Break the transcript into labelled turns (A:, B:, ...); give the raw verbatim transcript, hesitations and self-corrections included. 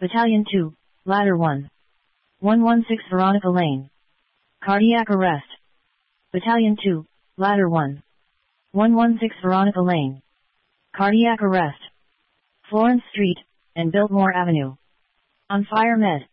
A: Battalion two, Ladder one. one one six Veronica Lane. Cardiac arrest. Battalion two, Ladder one. one one six Veronica Lane. Cardiac arrest. Florence Street, and Biltmore Avenue. On fire med.